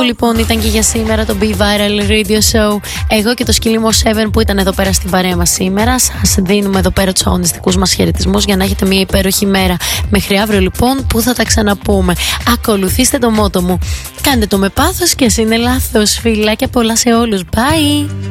λοιπόν ήταν και για σήμερα το Be Viral Radio Show. Εγώ και το Σκύλιμο 7 που ήταν εδώ πέρα στην παρέα μας σήμερα. Σας δίνουμε εδώ πέρα τους αγωνιστικούς μας χαιρετισμούς για να έχετε μια υπέροχη μέρα. Μέχρι αύριο λοιπόν που θα τα ξαναπούμε. Ακολουθήστε το μότο μου. Κάντε το με πάθος και ας είναι λάθος. Φιλάκια πολλά σε όλους. Bye!